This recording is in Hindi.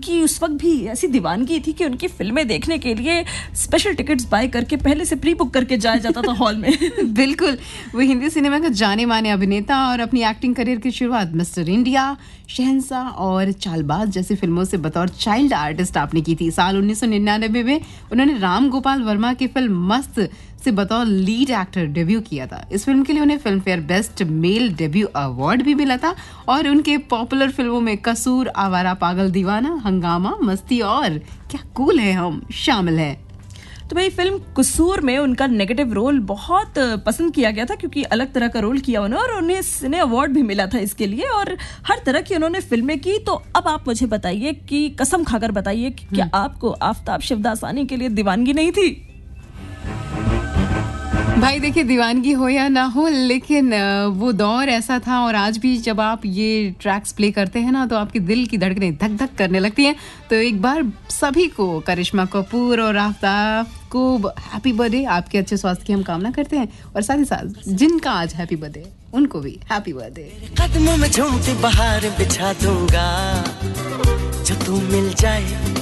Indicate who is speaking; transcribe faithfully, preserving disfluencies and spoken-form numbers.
Speaker 1: उनकी उस वक्त भी ऐसी दीवानगी थी कि उनकी फिल्में देखने के लिए स्पेशल टिकट्स बाय करके पहले से प्री बुक करके जाया जाता था हॉल में।
Speaker 2: बिल्कुल, वो हिंदी सिनेमा का जाने माने अभिनेता और अपनी एक्टिंग करियर की शुरुआत मिस्टर इंडिया, शहंशाह और चालबाज जैसी फिल्मों से बतौर चाइल्ड आर्टिस्ट आपने की थी। साल उन्नीस सौ निन्यानवे में उन्होंने राम गोपाल वर्मा की फिल्म मस्त से बतौर लीड एक्टर डेब्यू किया था। इस फिल्म के लिए उन्हें film fair best male debut award भी मिला था और उनके पॉपुलर फिल्मों में कसूर, आवारा पागल दीवाना, हंगामा, मस्ती और क्या कूल है हम शामिल है।
Speaker 1: तो भाई फिल्म कसूर में उनका नेगेटिव रोल बहुत पसंद किया गया था क्योंकि अलग तरह का रोल किया उन्होंने और उन्हें सिने अवार्ड भी मिला था इसके लिए और हर तरह की उन्होंने फिल्में की। तो अब आप मुझे बताइए कि कसम खाकर बताइए कि क्या आपको आफताब शिवदासानी के लिए दीवानगी नहीं थी?
Speaker 2: भाई देखिए, दीवानगी हो या ना हो, लेकिन वो दौर ऐसा था और आज भी जब आप ये ट्रैक्स प्ले करते हैं ना तो आपके दिल की धड़कनें धक धक करने लगती हैं। तो एक बार सभी को, करिश्मा कपूर और आफताब को हैप्पी बर्थडे, आपके अच्छे स्वास्थ्य की हम कामना करते हैं और साथ ही साथ जिनका आज हैप्पी बर्थडे उनको भी हैप्पी बर्थडे।
Speaker 3: कदमों में झूमती बहार बिछा दूंगा जो तू मिल जाए